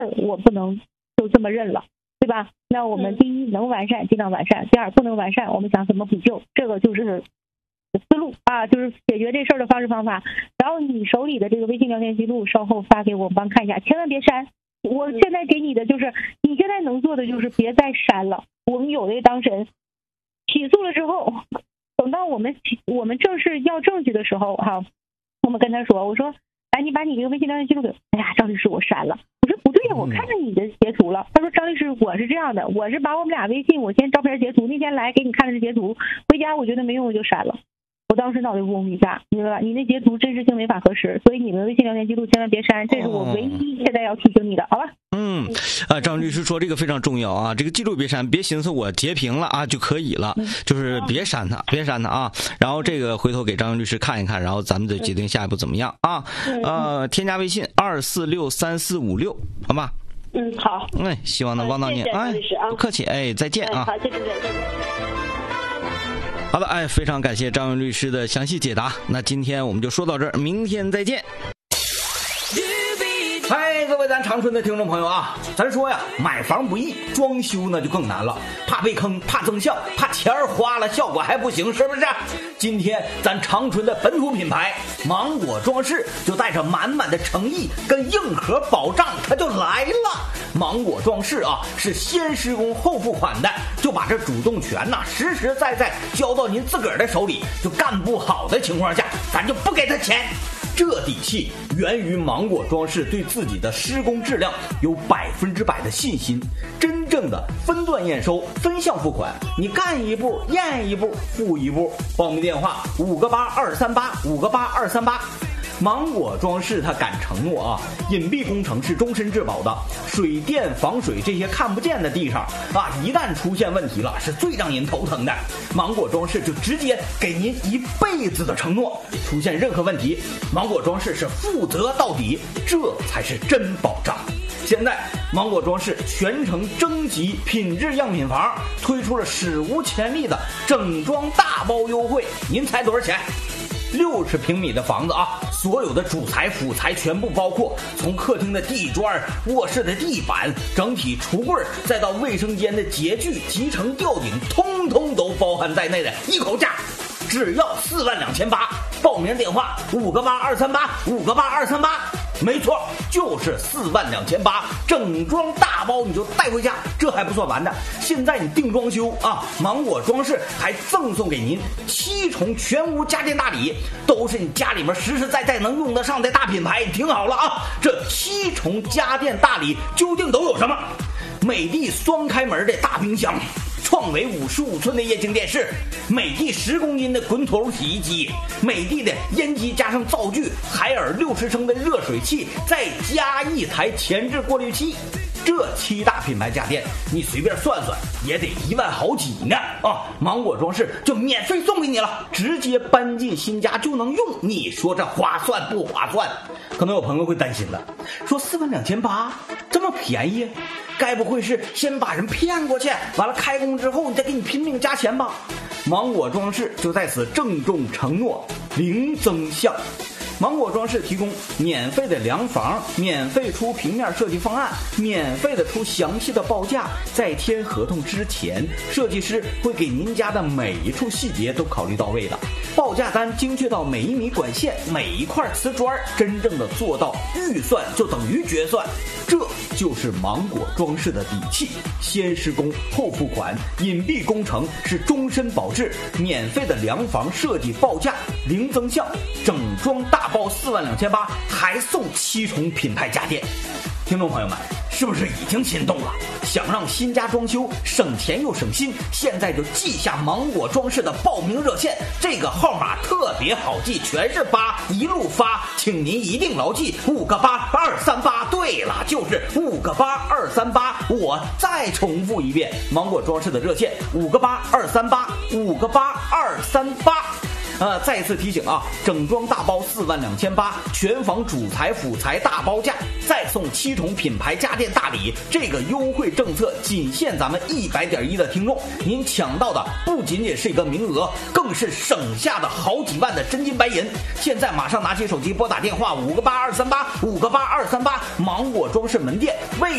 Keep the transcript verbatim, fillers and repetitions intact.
我不能就这么认了，对吧？那我们第一能完善尽量完善，第二不能完善我们想怎么补救，这个就是思路啊，就是解决这事儿的方式方法。然后你手里的这个微信聊天记录稍后发给我们帮看一下，千万别删。我现在给你的就是你现在能做的就是别再删了。我们有的当事人起诉了之后，等到我们我们正式要证据的时候哈，我们跟他说，我说来你把你这个微信聊天记录给，哎呀张律师我删了。我说不对呀，我看着你的截图了。他说张律师我是这样的，我是把我们俩微信我先照片截图，那天来给你看的是截图，回家我觉得没用我就删了。我当时脑袋嗡一下，明白吧？你那截图真实性没法核实，所以你们微信聊天记录千万别删，这是我唯一现在要提醒你的，好吧？ 嗯，啊，张律师说这个非常重要啊，这个记录别删，别寻思我截屏了啊就可以了，就是别删它，别删它啊。然后这个回头给张律师看一看，然后咱们再决定下一步怎么样啊？呃，添加微信二四六三四五六，好吧？ 嗯，好。 哎，希望能帮到您。哎，不客气，哎，再见啊。 好，谢谢再见。 好的，哎，非常感谢张律师的详细解答。那今天我们就说到这儿，明天再见。嗨，各位咱长春的听众朋友啊，咱说呀，买房不易，装修呢就更难了，怕被坑，怕增效，怕钱儿花了效果还不行，是不是？今天咱长春的本土品牌芒果装饰就带着满满的诚意跟硬核保障，它就来了。芒果装饰啊，是先施工后付款的，就把这主动权呐、啊、实实在在交到您自个儿的手里，就干不好的情况下，咱就不给他钱。这底气源于芒果装饰对自己的施工质量有百分之百的信心，真正的分段验收、分项付款，你干一步验一步付一步。报名电话五个八二三八五个八二三八。芒果装饰它敢承诺啊，隐蔽工程是终身质保的，水电防水这些看不见的地上啊，一旦出现问题了，是最让您头疼的。芒果装饰就直接给您一辈子的承诺，出现任何问题，芒果装饰是负责到底，这才是真保障。现在芒果装饰全程征集品质样品房，推出了史无前例的整装大包优惠，您猜多少钱？六十平米的房子啊，所有的主材辅材全部包括，从客厅的地砖、卧室的地板、整体橱柜，再到卫生间的洁具、集成吊顶，通通都包含在内的一口价，只要四万两千八。报名电话五个八二三八五个八二三八。没错，就是四万两千八，整装大包你就带回家。这还不算完的，现在你定装修啊，芒果装饰还赠送给您七重全屋家电大礼，都是你家里面实实在在能用得上的大品牌。听好了啊，这七重家电大礼究竟都有什么？美的双开门的大冰箱，创维五十五寸的液晶电视，美的十公斤的滚筒洗衣机，美的的烟机加上灶具，海尔六十升的热水器，再加一台前置过滤器。这七大品牌家电，你随便算算也得一万好几呢啊！芒果装饰就免费送给你了，直接搬进新家就能用。你说这划算不划算？可能有朋友会担心了，说四万两千八这么便宜，该不会是先把人骗过去，完了开工之后你再给你拼命加钱吧？芒果装饰就在此郑重承诺，零增项。芒果装饰提供免费的量房，免费出平面设计方案，免费的出详细的报价。在签合同之前，设计师会给您家的每一处细节都考虑到位的，报价单精确到每一米管线、每一块瓷砖，真正的做到预算就等于决算。这就是芒果装饰的底气，先施工后付款，隐蔽工程是终身保质，免费的量房设计报价零增项，整装大包四万两千八，还送七重品牌家电。听众朋友们，是不是已经心动了？想让新家装修省钱又省心，现在就记下芒果装饰的报名热线，这个号码特别好记，全是八，一路发，请您一定牢记五个八二三八。对了，就是五个八二三八。我再重复一遍，芒果装饰的热线五个八二三八，五个八二三八。呃，再次提醒啊，整装大包四万两千八，全房主材辅材大包价，再送七重品牌家电大礼。这个优惠政策仅限咱们一百点一的听众，您抢到的不仅仅是一个名额，更是省下的好几万的真金白银。现在马上拿起手机拨打电话五个八二三八五个八二三八，芒果装饰门店为